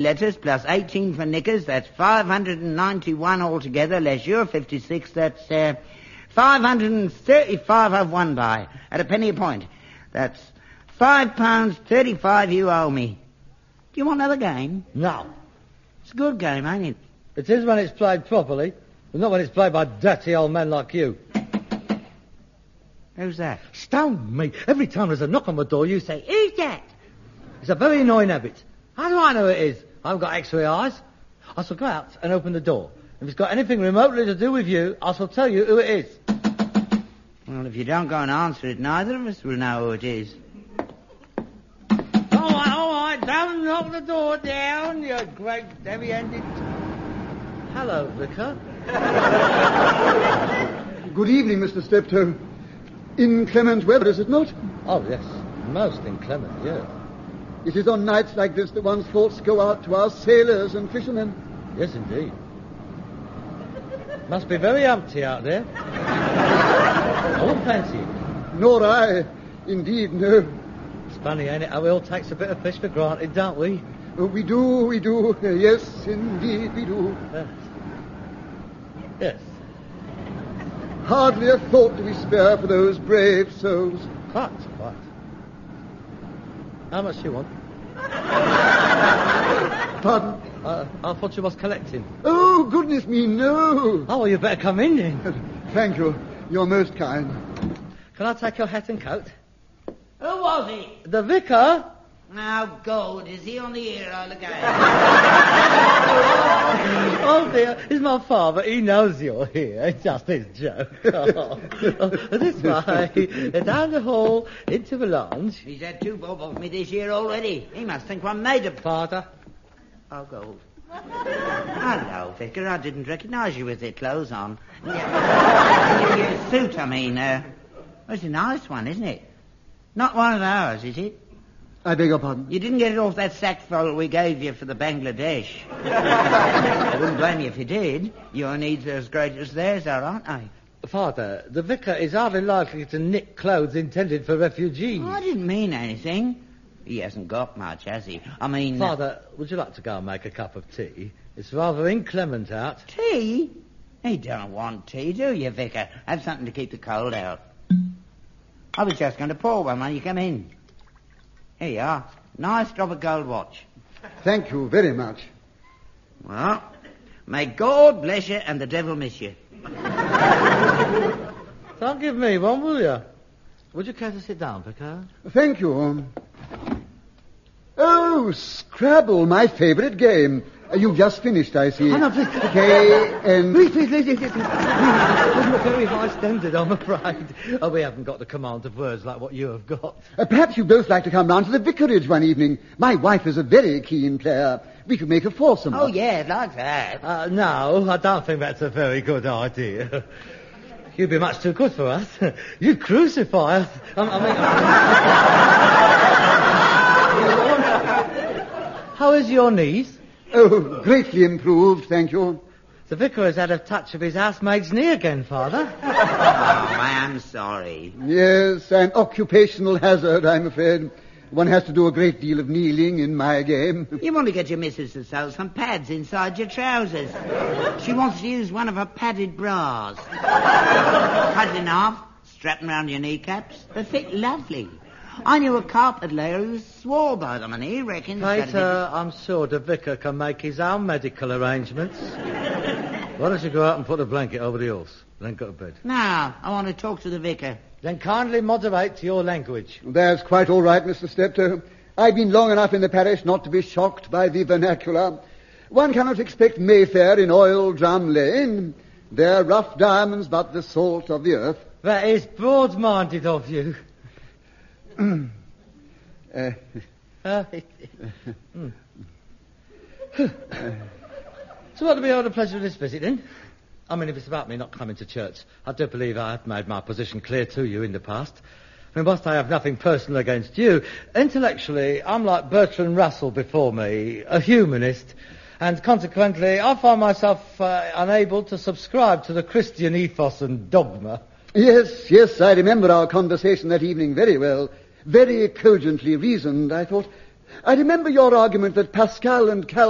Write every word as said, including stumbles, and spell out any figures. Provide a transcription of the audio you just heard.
letters plus eighteen for knickers, that's five hundred ninety-one altogether, less your fifty-six, that's uh, five hundred thirty-five I've won by, at a penny a point. That's five pounds thirty-five you owe me. Do you want another game? No. It's a good game, ain't it? It is when it's played properly, but not when it's played by dirty old men like you. Who's that? Stone me. Every time there's a knock on my door, you say, "Who's that?" It's a very annoying habit. How do I know it is? I haven't got X-ray eyes. I shall go out and open the door. If it's got anything remotely to do with you, I shall tell you who it is. Well, if you don't go and answer it, neither of us will know who it is. All right, all right, don't knock the door down, you great heavy-handed... Hello, Vicar. Good evening, Mister Steptoe. Inclement weather, is it not? Oh, yes, most inclement, yes. It is on nights like this that one's thoughts go out to our sailors and fishermen. Yes, indeed. Must be very empty out there. I wouldn't fancy it. Nor I. Indeed, no. It's funny, ain't it, how we all takes a bit of fish for granted, don't we? Oh, we do, we do. Yes, indeed, we do. Yes. Yes. Hardly a thought do we spare for those brave souls. Quite, quite. How much do you want? Pardon? Uh, I thought you was collecting. Oh, goodness me, no. Oh, well, you better come in then. Thank you. You're most kind. Can I take your hat and coat? Who was he? The vicar. Now, Gold, is he on the ear or the game? Oh, dear, it's my father. He knows you're here. It's just his joke. Oh, oh, this way, down the hall, into the lounge. He's had two bob off me this year already. He must think I'm made of... Father. Oh, Gold. Hello, Vicar. I didn't recognise you with your clothes on. Yeah. Your suit, I mean. Uh, well, it's a nice one, isn't it? Not one of ours, is it? I beg your pardon? You didn't get it off that sackful we gave you for the Bangladesh. I wouldn't blame you if you did. Your needs are as great as theirs are, aren't they? Father, the vicar is hardly likely to knit clothes intended for refugees. Oh, I didn't mean anything. He hasn't got much, has he? I mean... Father, uh... would you like to go and make a cup of tea? It's rather inclement out. Tea? You don't want tea, do you, Vicar? Have something to keep the cold out. I was just going to pour one when you come in. Here you are. Nice drop of gold watch. Thank you very much. Well, may God bless you and the devil miss you. Don't give me one, will you? Would you care to sit down, Vicar? Thank you. Oh, Scrabble, my favourite game. Uh, you've just finished, I see. Oh, no, please. K and... Please, please, please, please, please. It's a very high standard, I'm afraid. Oh, we haven't got the command of words like what you have got. Uh, perhaps you'd both like to come round to the vicarage one evening. My wife is a very keen player. We could make a foursome. Oh, yeah, like that. Uh, no, I don't think that's a very good idea. You'd be much too good for us. You'd crucify us. I, I mean... How is your niece? Oh, greatly improved, thank you. The vicar has had a touch of his housemaid's knee again, Father. Oh, I am sorry. Yes, an occupational hazard, I'm afraid. One has to do a great deal of kneeling in my game. You want to get your missus to sew some pads inside your trousers. She wants to use one of her padded bras. Cut it in half, strap them around your kneecaps. They fit lovely. I knew a carpet layer who swore by them, and he reckons... Peter, I'm sure the vicar can make his own medical arrangements. Why don't you go out and put a blanket over the horse, then go to bed? No, I want to talk to the vicar. Then kindly moderate your language. That's quite all right, Mister Steptoe. I've been long enough in the parish not to be shocked by the vernacular. One cannot expect Mayfair in Oil Drum Lane. They're rough diamonds, but the salt of the earth. That is broad-minded of you. uh, uh, mm. So what will be all the pleasure of this visit, then? I mean, if it's about me not coming to church, I do believe I have made my position clear to you in the past. I mean, whilst I have nothing personal against you, intellectually, I'm like Bertrand Russell before me, a humanist, and consequently, I find myself uh, unable to subscribe to the Christian ethos and dogma. Yes, yes, I remember our conversation that evening very well. Very cogently reasoned, I thought. I remember your argument that Pascal and Cal